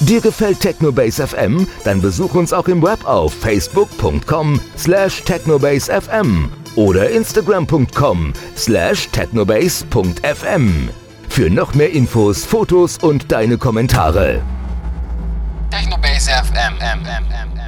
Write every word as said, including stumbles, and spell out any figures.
Dir gefällt Technobase F M? Dann besuch uns auch im Web auf facebook punkt com slash technobase f m oder instagram punkt com slash technobase punkt f m. Für noch mehr Infos, Fotos und deine Kommentare. Technobase F M.